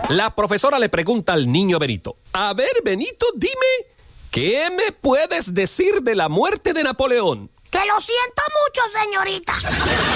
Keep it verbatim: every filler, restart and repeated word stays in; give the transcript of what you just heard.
La profesora le pregunta al niño Benito: a ver, Benito, dime, ¿qué me puedes decir de la muerte de Napoleón? Que lo siento mucho, señorita.